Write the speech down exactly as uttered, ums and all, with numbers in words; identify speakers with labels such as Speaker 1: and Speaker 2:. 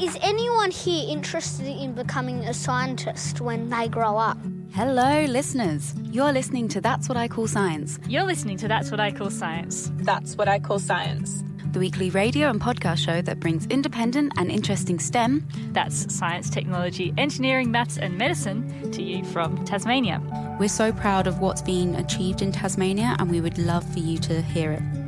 Speaker 1: Is anyone here interested in becoming a scientist when they grow up?
Speaker 2: Hello, listeners. You're listening to That's What I Call Science.
Speaker 3: You're listening to That's What I Call Science.
Speaker 4: That's What I Call Science.
Speaker 2: The weekly radio and podcast show that brings independent and interesting STEM,
Speaker 3: that's science, technology, engineering, maths and medicine, to you from Tasmania.
Speaker 2: We're so proud of what's been achieved in Tasmania and we would love for you to hear it.